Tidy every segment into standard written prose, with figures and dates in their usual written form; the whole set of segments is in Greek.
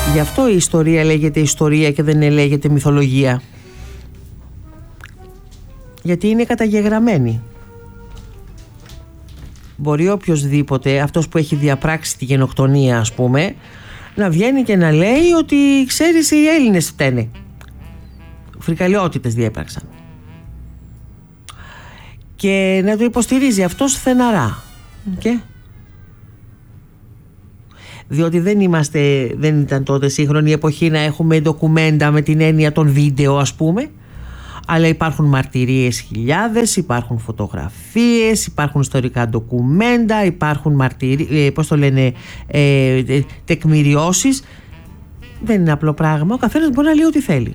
Γι' αυτό η ιστορία λέγεται ιστορία και δεν λέγεται μυθολογία. Γιατί είναι καταγεγραμμένη. Μπορεί οποιοσδήποτε, αυτός που έχει διαπράξει τη γενοκτονία ας πούμε, να βγαίνει και να λέει ότι ξέρεις οι Έλληνες φταίνε. Φρικαλαιότητες διέπραξαν. Και να το υποστηρίζει αυτός στεναρά. Και... διότι δεν ήταν τότε σύγχρονη εποχή να έχουμε ντοκουμέντα με την έννοια των βίντεο ας πούμε, αλλά υπάρχουν μαρτυρίες χιλιάδες, υπάρχουν φωτογραφίες, υπάρχουν ιστορικά ντοκουμέντα, υπάρχουν τεκμηριώσεις. Δεν είναι απλό πράγμα, ο καθένας μπορεί να λέει ό,τι θέλει.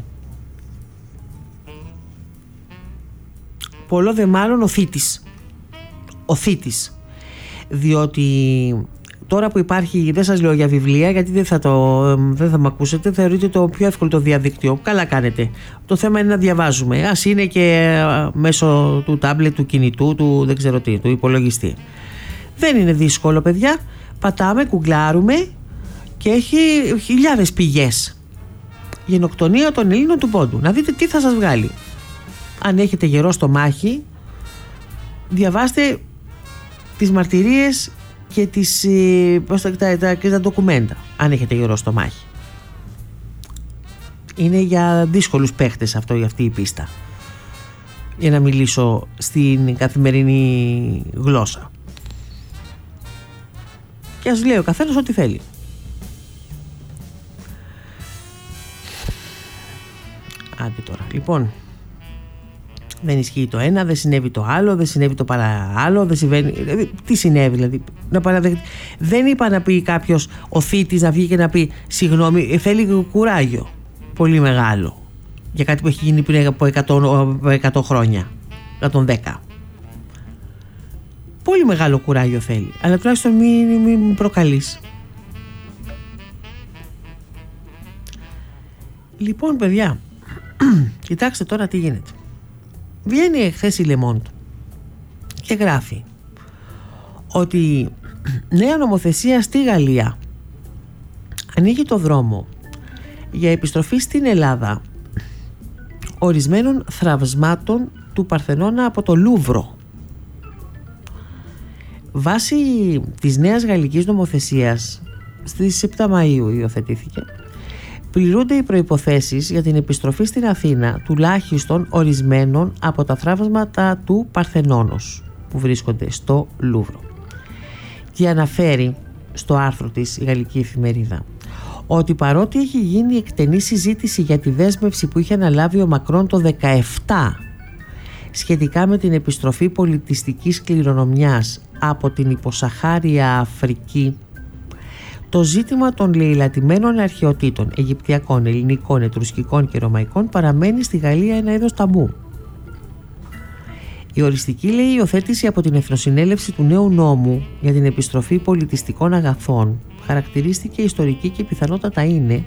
Πολλό δε μάλλον ο θήτης, διότι τώρα που υπάρχει, δεν σας λέω για βιβλία γιατί δεν θα με ακούσετε, θεωρείτε το πιο εύκολο το διαδίκτυο. Καλά κάνετε. Το θέμα είναι να διαβάζουμε. Ας είναι και μέσω του τάμπλετ, του κινητού, του δεν ξέρω τι, του υπολογιστή. Δεν είναι δύσκολο, παιδιά. Πατάμε, κουγκλάρουμε και έχει χιλιάδες πηγές. Γενοκτονία των Ελλήνων του Πόντου. Να δείτε τι θα σας βγάλει. Αν έχετε γερό στο μάχη, διαβάστε τις μαρτυρίες και τα ντοκουμέντα, αν έχετε γερό στο μάχη. Είναι για δύσκολους παίχτες αυτή η πίστα, για να μιλήσω στην καθημερινή γλώσσα. Και ας λέει ο καθένας ό,τι θέλει. Άντε τώρα, λοιπόν, δεν ισχύει το ένα, δεν συνέβη το άλλο, δεν συνέβη το παράλληλο, δεν συμβαίνει. Δηλαδή, τι συνέβη, δηλαδή, να παραδεχτεί. Δεν είπα να πει κάποιος, ο θήτης να βγει και να πει συγγνώμη, θέλει κουράγιο πολύ μεγάλο για κάτι που έχει γίνει πριν από 100 χρόνια, 110. Πολύ μεγάλο κουράγιο θέλει, αλλά τουλάχιστον μην προκαλείς. Λοιπόν, παιδιά, κοιτάξτε τώρα τι γίνεται. Βγαίνει εχθές η Λεμόντ και γράφει ότι νέα νομοθεσία στη Γαλλία ανοίγει το δρόμο για επιστροφή στην Ελλάδα ορισμένων θραυσμάτων του Παρθενώνα από το Λούβρο. Βάσει της νέας γαλλικής νομοθεσίας στις 7 Μαΐου υιοθετήθηκε, πληρούνται οι προϋποθέσεις για την επιστροφή στην Αθήνα τουλάχιστον ορισμένων από τα θραύσματα του Παρθενώνος που βρίσκονται στο Λούβρο. Και αναφέρει στο άρθρο της η γαλλική εφημερίδα ότι παρότι έχει γίνει εκτενή συζήτηση για τη δέσμευση που είχε αναλάβει ο Μακρόν το 2017 σχετικά με την επιστροφή πολιτιστικής κληρονομιάς από την υποσαχάρια Αφρική, το ζήτημα των λαιλατημένων αρχαιοτήτων Αιγυπτιακών, Ελληνικών, Ετρουσκικών και Ρωμαϊκών παραμένει στη Γαλλία ένα είδος ταμπού. Η οριστική, λέει, υιοθέτηση από την Εθνοσυνέλευση του νέου νόμου για την επιστροφή πολιτιστικών αγαθών χαρακτηρίστηκε ιστορική και πιθανότατα είναι,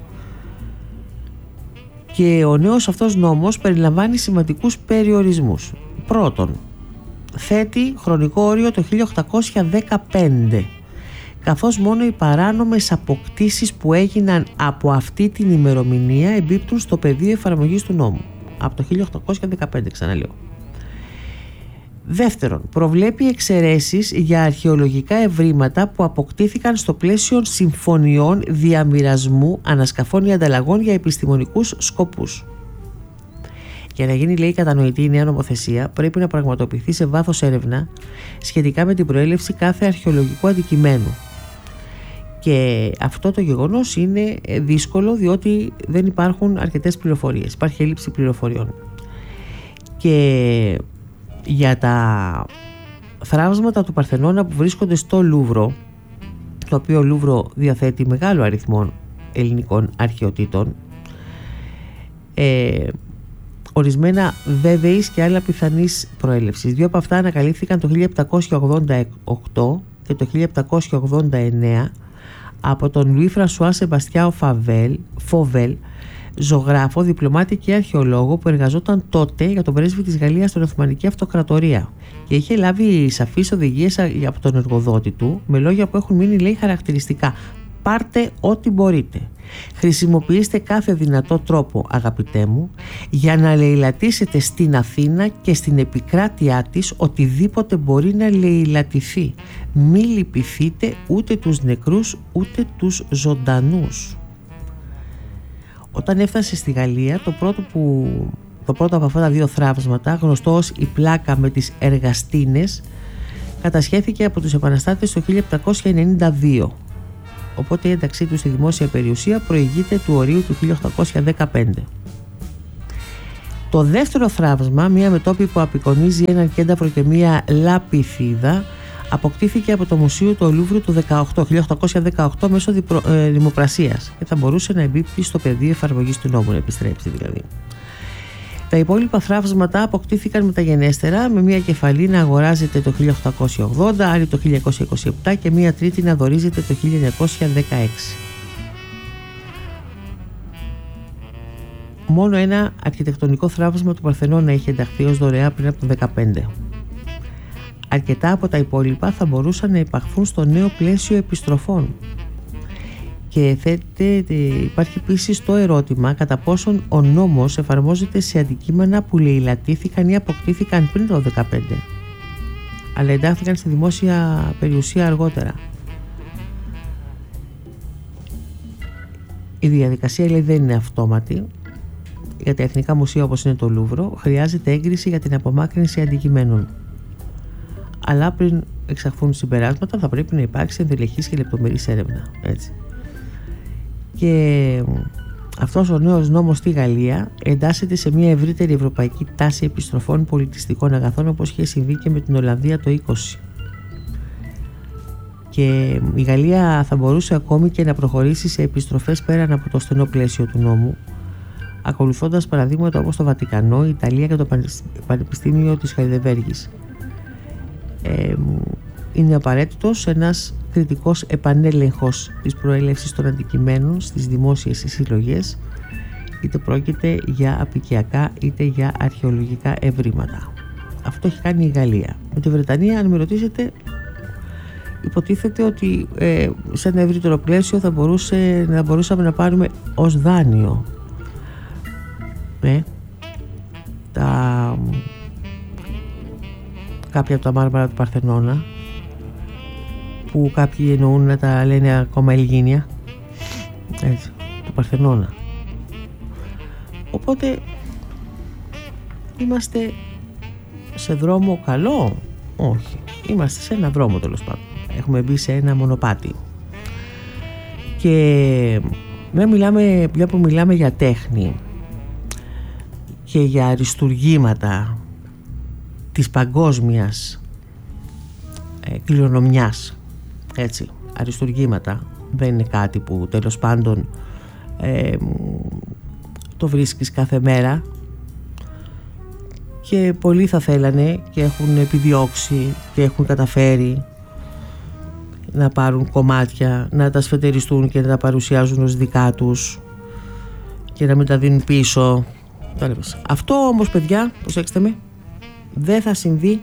και ο νέος αυτός νόμος περιλαμβάνει σημαντικούς περιορισμούς. Πρώτον, θέτει χρονικό όριο το 1815, καθώς μόνο οι παράνομες αποκτήσεις που έγιναν από αυτή την ημερομηνία εμπίπτουν στο πεδίο εφαρμογής του νόμου. Από το 1815, ξαναλέω. Δεύτερον, προβλέπει εξαιρέσεις για αρχαιολογικά ευρήματα που αποκτήθηκαν στο πλαίσιο συμφωνιών διαμοιρασμού ανασκαφών ή ανταλλαγών για επιστημονικούς σκοπούς. Για να γίνει, λέει, κατανοητή η νέα νομοθεσία, πρέπει να πραγματοποιηθεί σε βάθος έρευνα σχετικά με την προέλευση κάθε αρχαιολογικού αντικειμένου. Και αυτό το γεγονός είναι δύσκολο διότι δεν υπάρχουν αρκετές πληροφορίες. Υπάρχει έλλειψη πληροφοριών. Και για τα θράψματα του Παρθενώνα που βρίσκονται στο Λούβρο, το οποίο Λούβρο διαθέτει μεγάλο αριθμό ελληνικών αρχαιοτήτων, ορισμένα βέβαιης και άλλα πιθανής προέλευσης. Δύο από αυτά ανακαλύφθηκαν το 1788 και το 1789 από τον Λουί Φρανσουά Σεμπαστιάο Φοβέλ, ζωγράφο, διπλωμάτη και αρχαιολόγο που εργαζόταν τότε για τον πρέσβη της Γαλλίας στην Οθωμανική Αυτοκρατορία και είχε λάβει σαφείς οδηγίες από τον εργοδότη του με λόγια που έχουν μείνει, λέει, χαρακτηριστικά. Πάρτε ό,τι μπορείτε. Χρησιμοποιήστε κάθε δυνατό τρόπο, αγαπητέ μου, για να λαιλατίσετε στην Αθήνα και στην επικράτειά της οτιδήποτε μπορεί να λαιλατηθεί. Μη λυπηθείτε ούτε τους νεκρούς ούτε τους ζωντανούς. Όταν έφτασε στη Γαλλία, το πρώτο από αυτά τα δύο θραύσματα, γνωστό ως η πλάκα με τις εργαστίνες, κατασχέθηκε από τους επαναστάτες το 1792. Οπότε η ένταξή του στη δημόσια περιουσία προηγείται του ορίου του 1815. Το δεύτερο θραύσμα, μια μετώπη που απεικονίζει έναν κένταφρο και μια λαπιθίδα, αποκτήθηκε από το Μουσείο του Λούβρου του 1818 μέσω δημοπρασίας και θα μπορούσε να εμπίπτει στο πεδίο εφαρμογής του νόμου, να επιστρέψει δηλαδή. Τα υπόλοιπα θραύσματα αποκτήθηκαν μεταγενέστερα, με μία κεφαλή να αγοράζεται το 1880, άλλη το 1927 και μία τρίτη να δωρίζεται το 1916. Μόνο ένα αρχιτεκτονικό θραύσμα του Παρθενώνα είχε ενταχθεί ως δωρεά πριν από το 2015. Αρκετά από τα υπόλοιπα θα μπορούσαν να υπαχθούν στο νέο πλαίσιο επιστροφών. Και υπάρχει επίσης το ερώτημα κατά πόσον ο νόμος εφαρμόζεται σε αντικείμενα που λαιλατήθηκαν ή αποκτήθηκαν πριν το 2015 αλλά εντάχθηκαν στη δημόσια περιουσία αργότερα. Η διαδικασία λέει δεν είναι αυτόματη. Για τα εθνικά μουσεία όπως είναι το Λούβρο χρειάζεται έγκριση για την απομάκρυνση αντικειμένων. Αλλά πριν εξαχθούν συμπεράσματα θα πρέπει να υπάρξει ενδελεχής και λεπτομερής έρευνα. Έτσι. Και αυτός ο νέος νόμος στη Γαλλία εντάσσεται σε μια ευρύτερη ευρωπαϊκή τάση επιστροφών πολιτιστικών αγαθών, όπως είχε συμβεί και με την Ολλανδία το 20. Και η Γαλλία θα μπορούσε ακόμη και να προχωρήσει σε επιστροφές πέραν από το στενό πλαίσιο του νόμου, ακολουθώντας παραδείγματα όπως το Βατικανό, η Ιταλία και το Πανεπιστήμιο της Χαϊδεβέργης. Είναι απαραίτητος ένας κριτικός επανέλεγχος της προέλευσης των αντικειμένων στις δημόσιες συλλογές, είτε πρόκειται για απικιακά είτε για αρχαιολογικά ευρήματα. Αυτό έχει κάνει η Γαλλία. Με τη Βρετανία, αν με ρωτήσετε, υποτίθεται ότι σε ένα ευρύτερο πλαίσιο θα μπορούσαμε να πάρουμε ως δάνειο κάποια από τα μάρμαρα του Παρθενώνα, που κάποιοι εννοούν να τα λένε ακόμα Ελγίνια, έτσι, του Παρθενώνα. Οπότε είμαστε σε δρόμο καλό? Όχι, είμαστε σε ένα δρόμο τέλος πάντων. Έχουμε μπει σε ένα μονοπάτι. Και μια που μιλάμε για τέχνη και για αριστουργήματα της παγκόσμιας κληρονομιάς, έτσι, αριστουργήματα δεν είναι κάτι που τέλος πάντων το βρίσκεις κάθε μέρα, και πολλοί θα θέλανε και έχουν επιδιώξει και έχουν καταφέρει να πάρουν κομμάτια, να τα σφετεριστούν και να τα παρουσιάζουν ως δικά τους και να μην τα δίνουν πίσω. Αυτό όμως, παιδιά, προσέξτε με, δεν θα συμβεί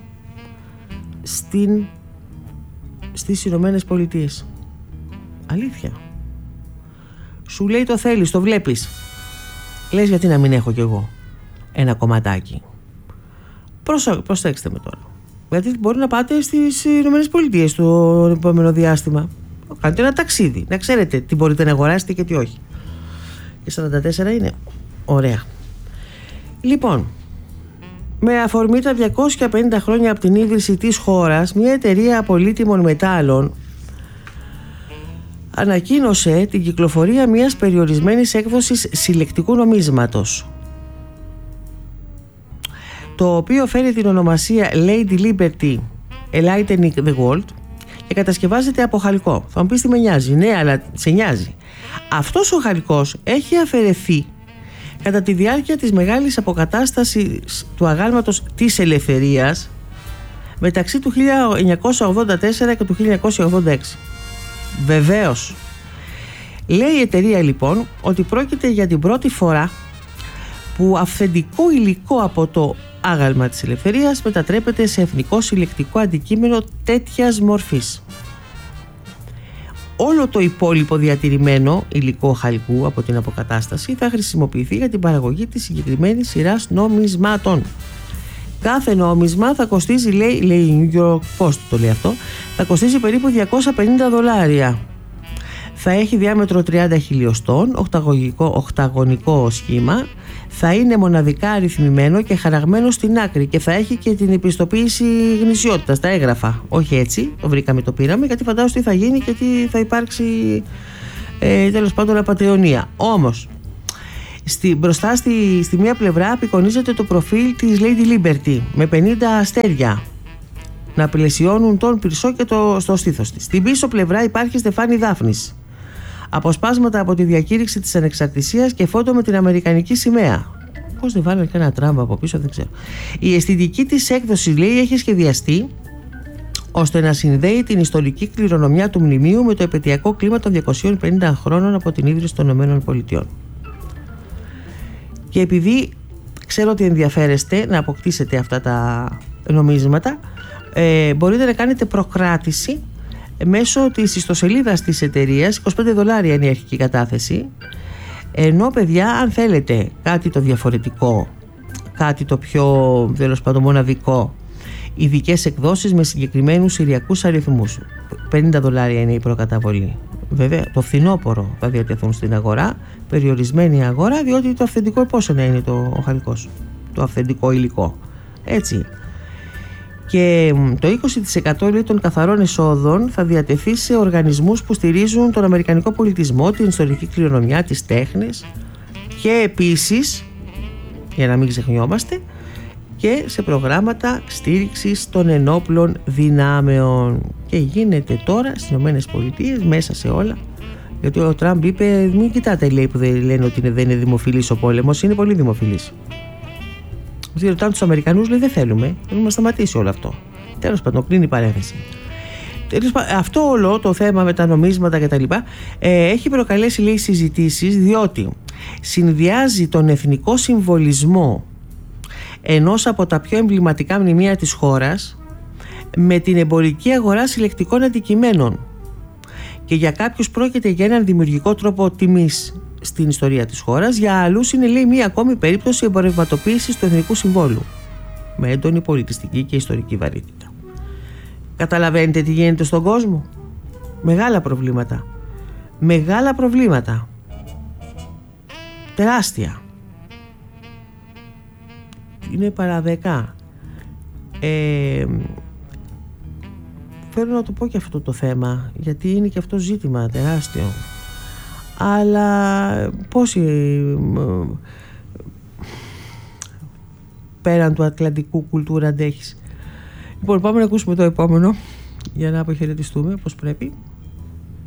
στις Ηνωμένες Πολιτείες. Αλήθεια. Σου λέει το θέλεις, το βλέπεις. Λες γιατί να μην έχω κι εγώ ένα κομματάκι. Προσέξτε με τώρα. Γιατί μπορεί να πάτε στις Ηνωμένες Πολιτείες το επόμενο διάστημα. Κάντε ένα ταξίδι, να ξέρετε τι μπορείτε να αγοράσετε και τι όχι. Και 44 είναι. Ωραία. Λοιπόν, με αφορμή τα 250 χρόνια από την ίδρυση της χώρας, μια εταιρεία πολύτιμων μετάλλων ανακοίνωσε την κυκλοφορία μιας περιορισμένης έκδοσης συλλεκτικού νομίσματος, το οποίο φέρει την ονομασία Lady Liberty Enlightening the World και κατασκευάζεται από χαλκό. Θα μου πεις τι με νοιάζει? Ναι, αλλά σε νοιάζει. Αυτός ο χαλκός έχει αφαιρεθεί κατά τη διάρκεια της μεγάλης αποκατάστασης του αγάλματος της ελευθερίας μεταξύ του 1984 και του 1986. Βεβαίως. Λέει η εταιρεία λοιπόν ότι πρόκειται για την πρώτη φορά που αυθεντικό υλικό από το άγαλμα της ελευθερίας μετατρέπεται σε εθνικό συλλεκτικό αντικείμενο τέτοιας μορφής. όλο το υπόλοιπο διατηρημένο υλικό χαλκού από την αποκατάσταση θα χρησιμοποιηθεί για την παραγωγή της συγκεκριμένης σειράς νομισμάτων. Κάθε νόμισμα θα κοστίζει, λέει η New York Post το λέει αυτό, θα κοστίζει περίπου $250. Θα έχει διάμετρο 30 χιλιοστών, οκταγωνικό σχήμα, θα είναι μοναδικά αριθμημένο και χαραγμένο στην άκρη και θα έχει και την επιστοποίηση γνησιότητας, τα έγγραφα. Όχι έτσι, το βρήκαμε, το πήραμε, γιατί φαντάζομαι τι θα γίνει και τι θα υπάρξει τέλος πάντων απατεωνία. Όμως, μπροστά στη μία πλευρά απεικονίζεται το προφίλ της Lady Liberty με 50 αστέρια να πλαισιώνουν τον πυρσό και στο στήθος της. Στην πίσω πλευρά υπάρχει Στεφάνη Δάφνης. Αποσπάσματα από τη διακήρυξη της ανεξαρτησίας και φώτο με την αμερικανική σημαία. Πώς δεν βάλανε και ένα τράμπα από πίσω, δεν ξέρω. Η αισθητική της έκδοση, λέει, έχει σχεδιαστεί ώστε να συνδέει την ιστορική κληρονομιά του μνημείου με το επαιτειακό κλίμα των 250 χρόνων από την ίδρυση των ΗΠΑ. Και επειδή ξέρω ότι ενδιαφέρεστε να αποκτήσετε αυτά τα νομίσματα, μπορείτε να κάνετε προκράτηση μέσω της ιστοσελίδας της εταιρείας. $25 είναι η αρχική κατάθεση. Ενώ, παιδιά, αν θέλετε κάτι το διαφορετικό, κάτι το πιο τέλος πάντων μοναδικό, ειδικές εκδόσεις με συγκεκριμένους συριακούς αριθμούς, $50 είναι η προκαταβολή. Βέβαια, το φθινόπωρο θα διατεθούν στην αγορά, περιορισμένη αγορά, διότι το αυθεντικό πόσο να είναι ο χαλκός, το αυθεντικό υλικό. Έτσι. Και το 20% των καθαρών εσόδων θα διατεθεί σε οργανισμούς που στηρίζουν τον αμερικανικό πολιτισμό, την ιστορική κληρονομιά, τις τέχνες και επίσης, για να μην ξεχνιόμαστε, και σε προγράμματα στήριξης των ενόπλων δυνάμεων. Και γίνεται τώρα στις ΗΠΑ, μέσα σε όλα, γιατί ο Τραμπ είπε μην κοιτάτε, λέει, που δεν λένε ότι δεν είναι δημοφιλής ο πόλεμος, είναι πολύ δημοφιλής. Ρωτάνε τους Αμερικανούς, λέει δεν θέλουμε να σταματήσει όλο αυτό. Τέλος πάντων, κλείνει η παρένθεση. Αυτό όλο το θέμα με τα νομίσματα και τα λοιπά έχει προκαλέσει, λέει, συζητήσεις, διότι συνδυάζει τον εθνικό συμβολισμό ενός από τα πιο εμβληματικά μνημεία της χώρας με την εμπορική αγορά συλλεκτικών αντικειμένων, και για κάποιους πρόκειται για έναν δημιουργικό τρόπο τιμής στην ιστορία της χώρας, για άλλους είναι, λέει, μία ακόμη περίπτωση εμπορευματοποίησης του εθνικού συμβόλου με έντονη πολιτιστική και ιστορική βαρύτητα. Καταλαβαίνετε τι γίνεται στον κόσμο? Μεγάλα προβλήματα, μεγάλα προβλήματα, τεράστια, είναι παραδεκά. Θέλω να το πω και αυτό το θέμα, γιατί είναι και αυτό ζήτημα τεράστιο. Αλλά πόσοι πέραν του ατλαντικού κουλτούρα αντέχεις? Λοιπόν, πάμε να ακούσουμε το επόμενο για να αποχαιρετιστούμε όπως πρέπει.